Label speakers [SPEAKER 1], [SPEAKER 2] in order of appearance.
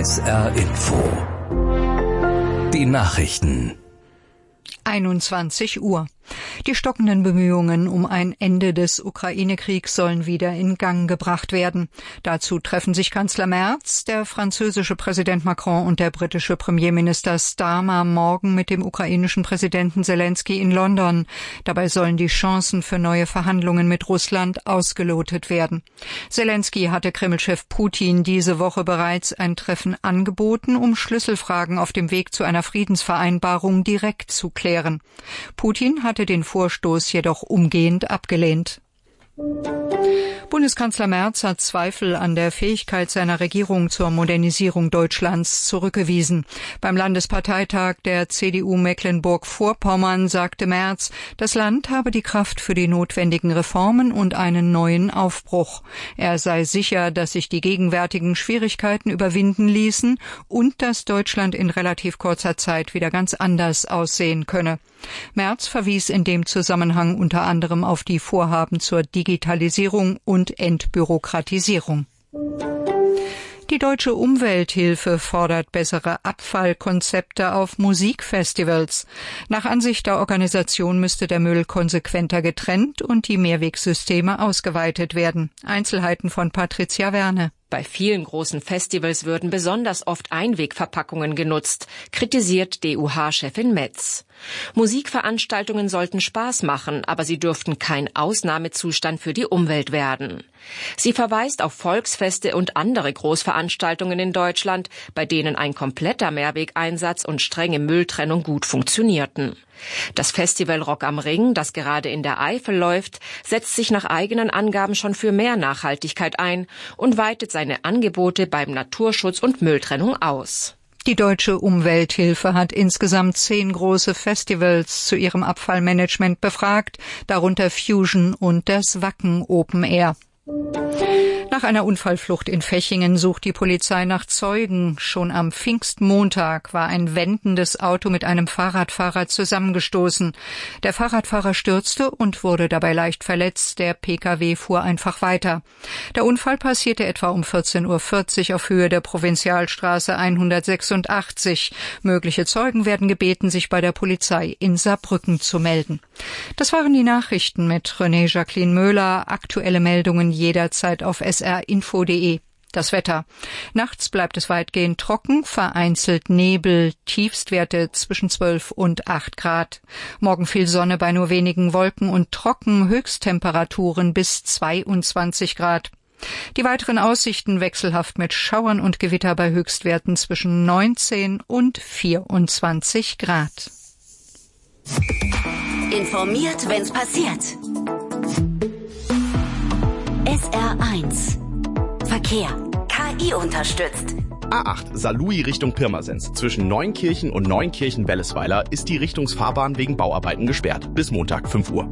[SPEAKER 1] SR Info. Die Nachrichten.
[SPEAKER 2] 21 Uhr. Die stockenden Bemühungen um ein Ende des Ukraine-Kriegs sollen wieder in Gang gebracht werden. Dazu treffen sich Kanzler Merz, der französische Präsident Macron und der britische Premierminister Starmer morgen mit dem ukrainischen Präsidenten Zelensky in London. Dabei sollen die Chancen für neue Verhandlungen mit Russland ausgelotet werden. Zelensky hatte Kreml-Chef Putin diese Woche bereits ein Treffen angeboten, um Schlüsselfragen auf dem Weg zu einer Friedensvereinbarung direkt zu klären. Putin hatte den Vorstoß jedoch umgehend abgelehnt. Bundeskanzler Merz hat Zweifel an der Fähigkeit seiner Regierung zur Modernisierung Deutschlands zurückgewiesen. Beim Landesparteitag der CDU Mecklenburg-Vorpommern sagte Merz, das Land habe die Kraft für die notwendigen Reformen und einen neuen Aufbruch. Er sei sicher, dass sich die gegenwärtigen Schwierigkeiten überwinden ließen und dass Deutschland in relativ kurzer Zeit wieder ganz anders aussehen könne. Merz verwies in dem Zusammenhang unter anderem auf die Vorhaben zur Digitalisierung und Entbürokratisierung. Die Deutsche Umwelthilfe fordert bessere Abfallkonzepte auf Musikfestivals. Nach Ansicht der Organisation müsste der Müll konsequenter getrennt und die Mehrwegsysteme ausgeweitet werden. Einzelheiten von Patricia Werne.
[SPEAKER 3] Bei vielen großen Festivals würden besonders oft Einwegverpackungen genutzt, kritisiert DUH-Chefin Metz. Musikveranstaltungen sollten Spaß machen, aber sie dürften kein Ausnahmezustand für die Umwelt werden. Sie verweist auf Volksfeste und andere Großveranstaltungen in Deutschland, bei denen ein kompletter Mehrwegeinsatz und strenge Mülltrennung gut funktionierten. Das Festival Rock am Ring, das gerade in der Eifel läuft, setzt sich nach eigenen Angaben schon für mehr Nachhaltigkeit ein und weitet seine Angebote beim Naturschutz und Mülltrennung aus.
[SPEAKER 2] Die Deutsche Umwelthilfe hat insgesamt 10 große Festivals zu ihrem Abfallmanagement befragt, darunter Fusion und das Wacken Open Air. Nach einer Unfallflucht in Fechingen sucht die Polizei nach Zeugen. Schon am Pfingstmontag war ein wendendes Auto mit einem Fahrradfahrer zusammengestoßen. Der Fahrradfahrer stürzte und wurde dabei leicht verletzt. Der Pkw fuhr einfach weiter. Der Unfall passierte etwa um 14:40 Uhr auf Höhe der Provinzialstraße 186. Mögliche Zeugen werden gebeten, sich bei der Polizei in Saarbrücken zu melden. Das waren die Nachrichten mit René Jacqueline Möhler. Aktuelle Meldungen jederzeit auf srinfo.de. Das Wetter. Nachts bleibt es weitgehend trocken, vereinzelt Nebel, Tiefstwerte zwischen 12 und 8 Grad. Morgen viel Sonne bei nur wenigen Wolken und trocken, Höchsttemperaturen bis 22 Grad. Die weiteren Aussichten wechselhaft mit Schauern und Gewitter bei Höchstwerten zwischen 19 und 24 Grad.
[SPEAKER 4] Informiert, wenn's passiert. SR1 Verkehr. KI unterstützt.
[SPEAKER 5] A8 Saarlouis Richtung Pirmasens. Zwischen Neunkirchen und Neunkirchen-Wellesweiler ist die Richtungsfahrbahn wegen Bauarbeiten gesperrt. Bis Montag 5 Uhr.